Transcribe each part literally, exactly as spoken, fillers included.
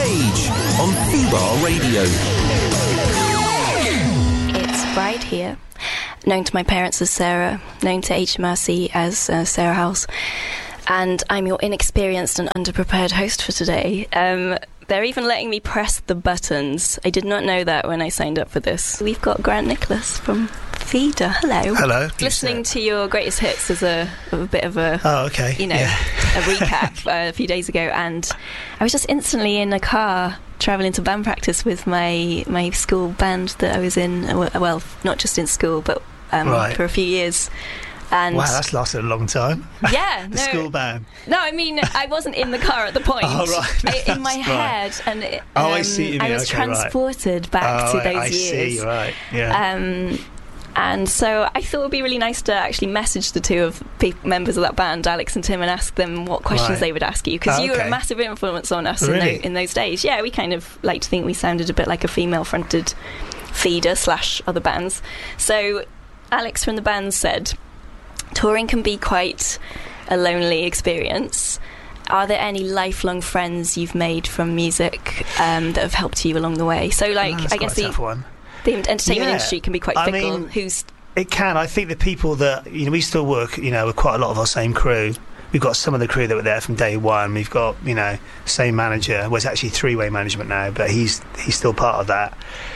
Rage on Fubar Radio. It's Bride here, known to my parents as Sarah, known to H M R C as uh, Sarah House, and I'm your inexperienced and underprepared host for today. Um, they're even letting me press the buttons. I did not know that when I signed up for this. We've got Grant Nicholas from Feeder. Hello. Hello. Listening to your greatest hits as a, a bit of a, oh, okay. you know, yeah. a recap uh, a few days ago, and I was just instantly in a car travelling to band practice with my my school band that I was in. Well, not just in school, but um, right. for a few years. And wow, that's lasted a long time. Yeah, the no, school band. No, I mean, I wasn't in the car at the point. Oh, right. I, in my right. head, and it, oh, um, I see. You mean. I was okay, transported right. back oh, to those I, I years. see. Right. Yeah. Um, and so I thought it would be really nice to actually message the two of pe- members of that band, Alex and Tim, and ask them what questions right. they would ask you, because oh, you were okay. a massive influence on us really? in, the, in those days. Yeah, we kind of like to think we sounded a bit like a female-fronted Feeder slash other bands. So Alex from the band said, touring can be quite a lonely experience. Are there any lifelong friends you've made from music um, that have helped you along the way? So, like, oh, I guess the, the, the entertainment yeah. industry can be quite I fickle. mean, Who's it can. I think the people that, you know, we still work, you know, with quite a lot of our same crew. We've got some of the crew that were there from day one. We've got, you know, same manager. Well, it's actually three-way management now, but he's he's still part of that.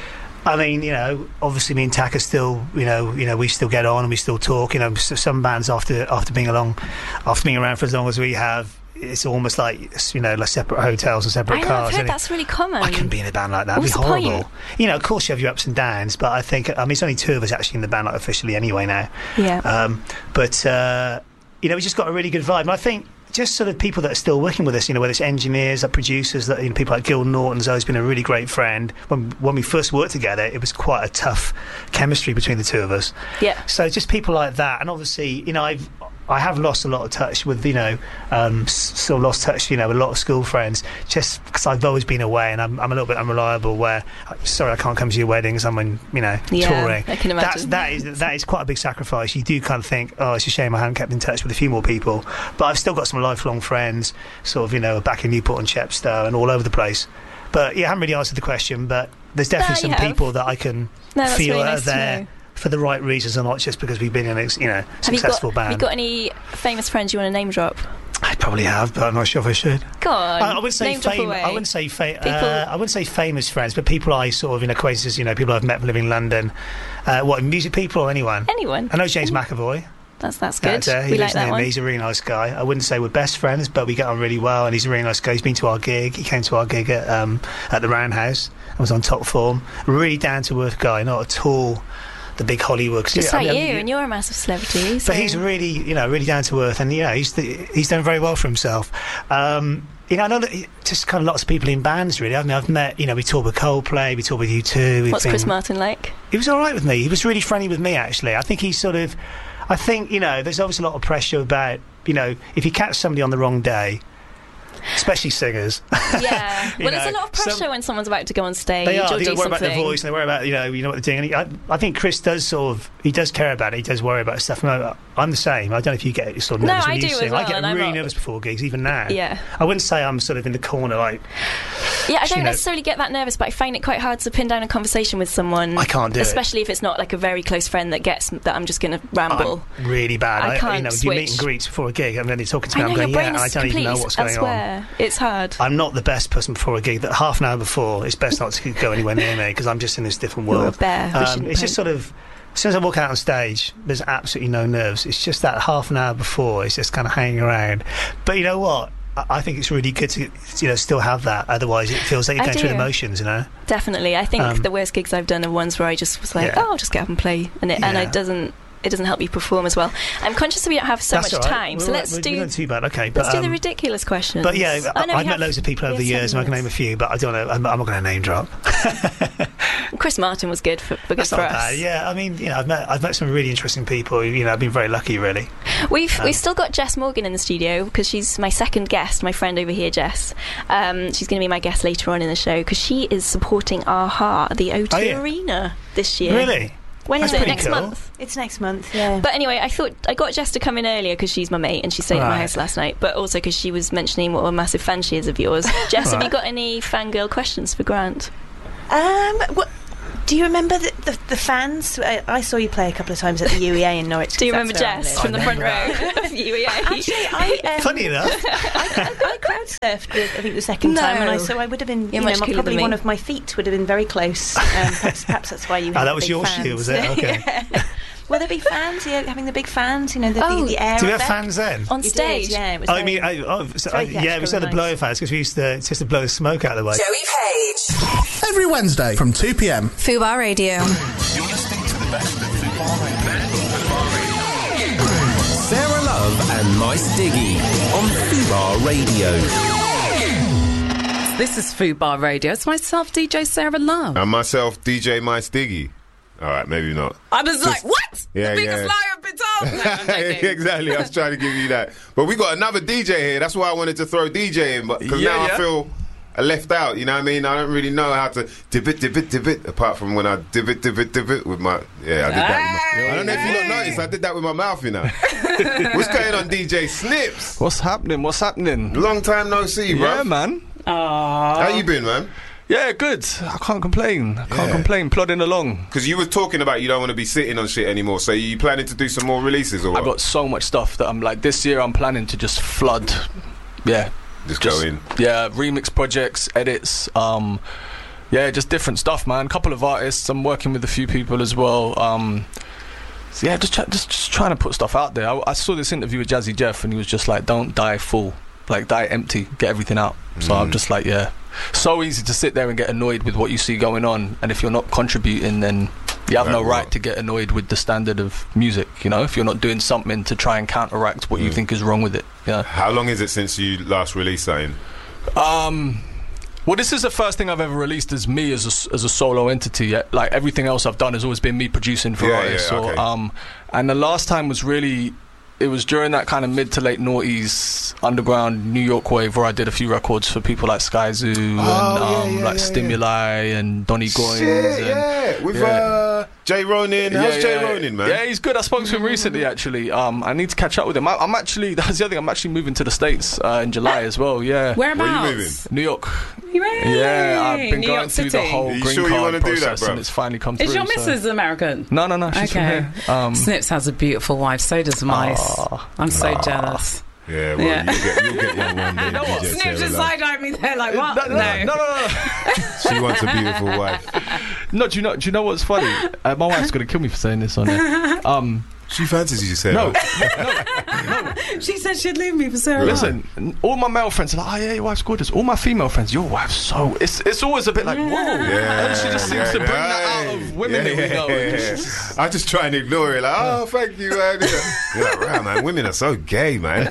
I mean, you know, obviously me and Taka still, you know, you know, we still get on and we still talk. You know, some bands after after being along, after being around for as long as we have, it's almost like, you know, like separate hotels and separate I know, cars. I've heard that's really common. I couldn't be in a band like that. It'd What's be the horrible. point? You know, of course you have your ups and downs, but I think, I mean, it's only two of us actually in the band, like officially anyway now. Yeah. Um, but uh, you know, we just got a really good vibe. And I think just sort of people that are still working with us, you know, whether it's engineers or producers, that, you know, people like Gil Norton's always been a really great friend. When when we first worked together, it was quite a tough chemistry between the two of us. Yeah. So just people like that, and obviously, you know, I've I have lost a lot of touch with, you know, um, still lost touch, you know, with a lot of school friends, just because I've always been away and I'm, I'm a little bit unreliable. Where, sorry, I can't come to your weddings. I'm, in, you know, yeah, touring. I can imagine. That's, that is that is quite a big sacrifice. You do kind of think, oh, it's a shame I haven't kept in touch with a few more people, but I've still got some lifelong friends, sort of, you know, back in Newport and Chepstow and all over the place. But yeah, I haven't really answered the question, but there's definitely no, some have. people that I can no, that's feel really are nice there for the right reasons and not just because we've been in a, you know, successful have you got, band. Have you got any famous friends you want to name drop? I probably have, but I'm not sure if I should. Go on. I, I wouldn't say name drop fam- away. I wouldn't say fa- People- uh, I wouldn't say famous friends, but people I sort of, you know, acquaintances, you know, people I've met living in London. Uh, what, music people or anyone? Anyone. I know James McAvoy. That's that's good. Uh, he we lives like that near one. me. He's a really nice guy. I wouldn't say we're best friends, but we get on really well, and he's a really nice guy. He's been to our gig. He came to our gig at um, at the Roundhouse. I was on top form. Really down to earth guy, not at all the big Hollywood. Just yeah, like I mean, you, I and you're a massive celebrity. So. But he's really, you know, really down to earth, and you know, he's the, he's done very well for himself. Um, you know, I know that he, just kind of lots of people in bands, really. I mean, I've met, you know, we toured with Coldplay, we toured with U two. What's been, Chris Martin like? He was all right with me. He was really friendly with me, actually. I think he's sort of, I think, you know, there's obviously a lot of pressure about, you know, if you catch somebody on the wrong day, especially singers. Yeah. You Well, there's know, a lot of pressure some- when someone's about to go on stage They are. or They do don't worry about something. their voice, and they worry about, you know, you know what they're doing. And he, I, I think Chris does sort of, he does care about it. He does worry about stuff. No, I'm the same. I don't know if you get sort of No, nervous when I you do as sing. well, I get and I'm really not- nervous before gigs, even now. Yeah. I wouldn't say I'm sort of in the corner, like. Yeah, I don't you know, necessarily get that nervous, but I find it quite hard to pin down a conversation with someone. I can't do it. Especially if it's not like a very close friend that gets that I'm just going to ramble. I'm really bad. I can't you know, do switch. meet and greets before a gig, and then you're talking to me. I know, I'm going, your yeah, brain and I is don't even know completely what's going on. elsewhere. It's hard. I'm not the best person before a gig. That half an hour before, it's best not to go anywhere near me because I'm just in this different You're a world. bear. We Um, shouldn't it's just poke. sort of. As soon as I walk out on stage, there's absolutely no nerves. It's just that half an hour before, it's just kind of hanging around. But you know what? I, I think it's really good to, you know, still have that. Otherwise, it feels like you're I going through the do. motions, you know. Definitely. I think Um, the worst gigs I've done are ones where I just was like, Yeah. oh, I'll just get up and play, and it and Yeah. it doesn't it doesn't help you perform as well. I'm conscious that we don't have so That's much all right. time, We're so all right. let's We're- do we're not too bad. Okay, but let's do the um, ridiculous questions. But yeah, I know I, we I've met have- loads of people we over the have years, seven and I can name a minutes. few, but I don't know. I'm, I'm not going to name drop. Chris Martin was good for, for good That's for not us. bad. Yeah, I mean, you know, I've met I've met some really interesting people. You know, I've been very lucky, really. We've Um, we've still got Jess Morgan in the studio because she's my second guest, my friend over here, Jess. Um, she's going to be my guest later on in the show because she is supporting A H A at the O two Oh, yeah. Arena this year. Really? When is That's it? pretty Next cool. month. It's next month, yeah. But anyway, I thought I got Jess to come in earlier because she's my mate and she stayed at my Right. house last night. But also because she was mentioning what a massive fan she is of yours. Jess, have you Right. got any fangirl questions for Grant? Um, what, do you remember the, the, the fans? I, I saw you play a couple of times at the U E A in Norwich. Do you 'cause remember that's where I Jess live. from the I front remember row of U E A? Actually, I um, Funny enough. I, I, I crowd surfed with, I think the second No. time, and I so I would have been, You're you much know, cooler probably than me. one of my feet would have been very close. Um, perhaps, perhaps that's why you. Oh, had that the was big your fans. shoe, was it? Okay. Yeah. Were there big fans? Yeah, having the big fans, you know, the, Oh, the, the air. Do we have effect? fans then? On You did, stage? yeah. It was Oh, I very- mean, I, oh, so, very uh, yeah, it was theatrical at the and blower nice. fans because we used to just to blow the smoke out of the way. Joey Page. Every Wednesday from two p.m. Fubar Radio. You're listening to the best of Fubar Radio. Sarah Love and Mice Diggy on Fubar Radio. This is Fubar Radio. It's myself, D J Sarah Love. And myself, D J Mice Diggy. All right, maybe not. I was Just- like, what? Yeah, the biggest yeah. liar I've been told. No, I'm joking. Exactly. I was trying to give you that. But we got another D J here. That's why I wanted to throw D J in. But because Yeah, now yeah. I feel left out. You know what I mean? I don't really know how to dip it, dip it, dip it. Apart from when I dip it, dip it, dip it with my yeah. I did that. With my, I don't know if you don't notice. I did that with my mouth. You know. What's going on, D J Snips? What's happening? What's happening? Long time no see, bro. Yeah, man. How you been, man? Yeah, good. I can't complain. I can't Yeah. complain. Plodding along. Because you were talking about you don't want to be sitting on shit anymore. So you planning to do some more releases or what? I got so much stuff that I'm like, this year I'm planning to just flood. Yeah. just, go in. Yeah, remix projects, edits. Um, yeah, just different stuff, man. Couple of artists. I'm working with a few people as well. Um, so yeah, just, try, just just trying to put stuff out there. I, I saw this interview with Jazzy Jeff, and he was just like, "Don't die full, like die empty, get everything out." So I'm just like, yeah, so easy to sit there and get annoyed with what you see going on, and if you're not contributing, then you have Like no what? right to get annoyed with the standard of music. You know, if you're not doing something to try and counteract what you think is wrong with it. Yeah. How long is it since you last released something? Um, well, this is the first thing I've ever released as me as a, as a solo entity. Yeah? Like everything else I've done has always been me producing for Yeah, artists. yeah, or, okay. um, and the last time was really, it was during that kind of mid to late noughties underground New York wave where I did a few records for people like Sky Zoo and Oh, yeah, um, yeah, like yeah, Stimuli and Donny Goines. Shit, and, yeah, with yeah. uh, Jay Ronin. How's Yeah, Jay yeah. Ronin, man? Yeah, he's good. I spoke to him recently, actually. Um, I need to catch up with him. I, I'm actually, that's the other thing, I'm actually moving to the States uh, in July as well, yeah. Whereabouts? Where you moving? New York. Hooray! Yeah, I've been New going York through City. the whole Are you green sure you card wanna do that, process, bro? and it's finally come through. Is your so- missus American? No, no, no, she's Okay. from here. Um, Snips has a beautiful wife, so does Mice. Aw. I'm so jealous. Yeah, well, Yeah. you'll get, you'll get one one day. know what? D J Snips Sarah just Love. side-eyed me there like, what? no, no, no, no, no, She wants a beautiful wife. no. Do you know? Do you know what's funny? Uh, my wife's gonna kill me for saying this on it. Um, She fancies you, Sarah. no, She said she'd leave me for Sarah. listen. n- All my male friends are like, "Oh yeah, your wife's gorgeous." All my female friends, "Your wife's so." It's it's always a bit like, "Whoa!" Yeah, and she just seems yeah, to bring yeah. that out of women Yeah, that we know. yeah, yeah. I just try and ignore it. Like, oh, thank you, man. You're like, wow, man, women are so gay, man.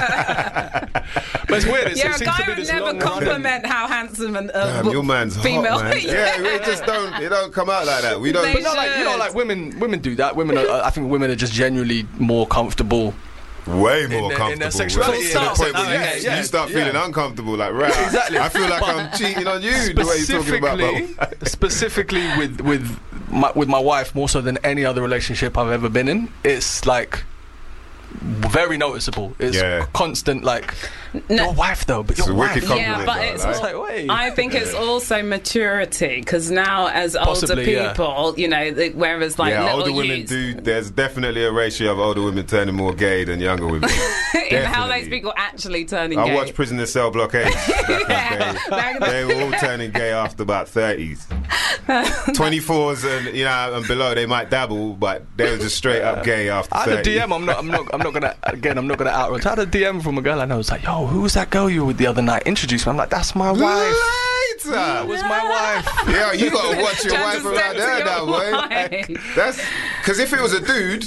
But it's weird. It's, You're it a seems guy to be who this never long running- compliment how handsome and uh, Damn, your man's female. hot, man. Yeah, it just don't. It don't come out like that. We don't. They But not like you know, should. like women. Women do that. Women, are, I think, women are just genuinely more comfortable. Way more in their- in their comfortable. sexuality. To the Full point stop. where you, Yeah, yeah, you start yeah. feeling uncomfortable. Like, right, Exactly. I feel like But I'm cheating on you. The way you're talking about. Specifically, But, specifically with with my, with my wife, more so than any other relationship I've ever been in. It's like very noticeable. It's Yeah. constant. Like No. your wife, though, but It's your a wicked wife. compliment. Yeah, but though, it's like. It's like, wait. I think it's also maturity because now, as Possibly, older yeah. people, you know, the, whereas like yeah, little older women youths, do. There's definitely a ratio of older women turning more gay than younger women. in how those Definitely. people actually turning I gay. watched Prisoner Cell Blockade. Back in the- They were all turning gay after about thirties. twenty-fours and you know and below they might dabble, but they were just straight up gay after I had a thirty. D M. I'm not. I'm not. I'm not gonna. Again, I'm not gonna out. I had a D M from a girl I know. It's like, yo, who was that girl you were with the other night? Introduce me. I'm like, that's my wife. Later. That was my wife. Yeah, you gotta watch your Trying wife to around step to there your now, boy. wife. That's because if it was a dude,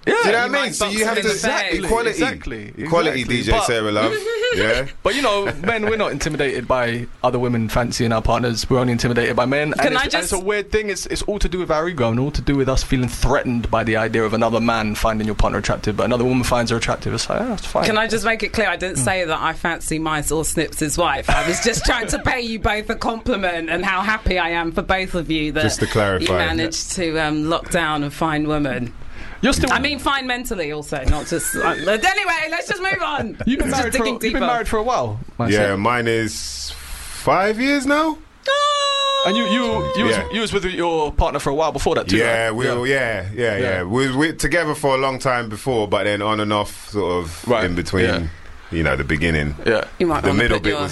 Yeah, Do you know what I you mean? might So box you have him to in the face. equality, Exactly, equality, exactly. D J But- Sarah Love. Yeah, But you know, men, we're not intimidated by other women fancying our partners. We're only intimidated by men. Can and, I it's, and it's just- a weird thing. It's it's all to do with our ego and all to do with us feeling threatened by the idea of another man finding your partner attractive, but another woman finds her attractive. It's like, oh, it's fine. Can I just make it clear? I didn't say that I fancy Mice or Snips' wife. I was just trying to pay you both a compliment and how happy I am for both of you that Just to clarify. you managed to um, lock down a fine woman. You're still. I mean, fine mentally also, not just. Uh, but anyway, let's just move on. you've been Just married for. digging You've been deeper. married for a while. Myself. yeah. Mine is five years now. Oh! And you you you, Yeah. was, you was with your partner for a while before that too. Yeah, right? we were, yeah, yeah, yeah. Yeah. We were we were together for a long time before, but then on and off, sort of Right, in between. yeah. You know, the beginning. yeah. You might The wanna middle put bit your was